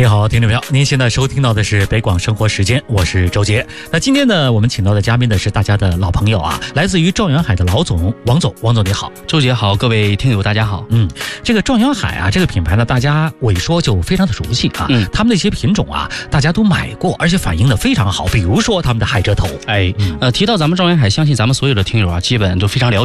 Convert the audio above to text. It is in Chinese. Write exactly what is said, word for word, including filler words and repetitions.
你好，听众朋友，您现在收听到的是北广生活时间，我是周杰。那今天呢，我们请到的嘉宾呢是大家的老朋友啊，来自于状元海的老总王总。王总你好。 周杰好，各位听友大家好。 嗯，这个状元海啊，这个品牌呢，大家我一说就非常的熟悉啊。嗯，他们那些品种啊，大家都买过，而且反应的非常好。比如说他们的海蜇头， 哎，呃，提到咱们状元海，相信咱们所有的听友啊，基本都非常了解。